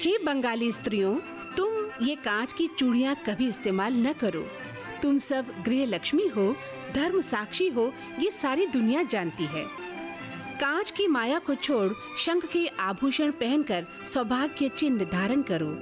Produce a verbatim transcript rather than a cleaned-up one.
हे बंगाली स्त्रियों, तुम ये कांच की चूड़ियां कभी इस्तेमाल न करो। तुम सब गृह लक्ष्मी हो, धर्म साक्षी हो, ये सारी दुनिया जानती है। कांच की माया को छोड़ शंख के आभूषण पहनकर सौभाग्य चिन्ह धारण करो।